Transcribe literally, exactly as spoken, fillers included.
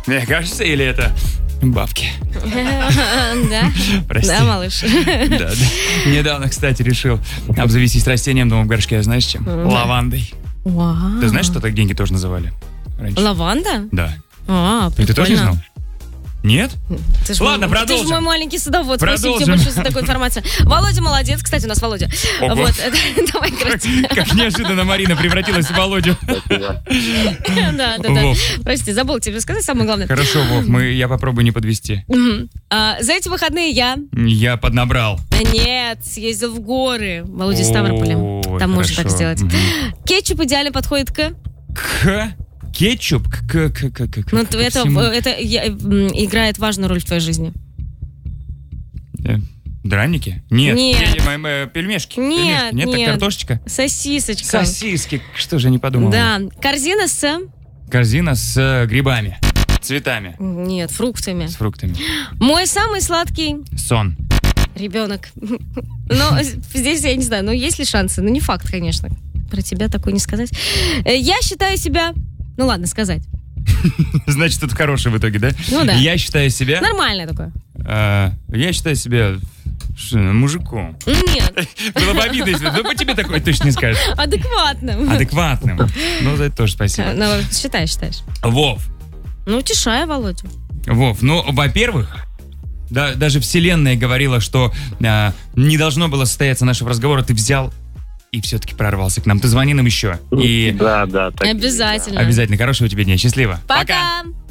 Мне кажется, или это бабки? Да? Прости. Да, малыш? Да, да. Недавно, кстати, решил обзавестись растением дома в горшке, знаешь чем? Лавандой. Вау. Ты знаешь, что так деньги тоже называли раньше? Лаванда? Да. А, И ты тоже не знал? Нет? Ты ж Ладно, мой, продолжим. Ты же мой маленький садовод. Спасибо тебе Продолжим. большое за такую информацию. Володя молодец. Кстати, у нас Володя. Ого. Вот, давай, прости. Как неожиданно Марина превратилась в Володю. Да, да, да. Вов. Прости, забыл тебе сказать самое главное. Хорошо, Вов, мы, я попробую не подвести. Мгм. А, За эти выходные я... Я поднабрал. Нет, съездил в горы. Володя из Ставрополя. Ой, Там можно так хорошо. сделать. Мгм. Кетчуп идеально подходит к... К кетчуп? К, к, к, к, к, Ну, к это, всему. это я- м, играет важную роль в твоей жизни. Э, Драники? Нет. Нет. Пе- м- м- Пельмешки? Нет, Пельмешки? Нет, так нет. картошечка? Сосисочка. Сосиски. Что же я не подумал? Да. Корзина с... Корзина с э, грибами. Цветами. Нет, фруктами. С фруктами. Мой самый сладкий Сон. ребенок. Но здесь я не знаю, ну есть ли шансы? Ну не факт, конечно. Про тебя такое не сказать. Э, Я считаю себя... Ну ладно, сказать. Значит, это хороший в итоге, да? Ну да. Я считаю себя... Нормальное такое. э, я считаю себя ш- мужиком. Нет, Было бы обидно, если... Ну, по тебе такое точно не скажешь. адекватным. Адекватным. Ну, за это тоже спасибо. Ну, считаешь, считаешь. Вов. Ну, утешаю Володю. Вов, ну, во-первых, да, даже вселенная говорила, что а, не должно было состояться нашего разговора. Ты взял и все-таки прорвался к нам. Ты звони нам еще. И Да, да. так и есть, да. Обязательно. обязательно хорошего тебе дня. Счастливо. Пока.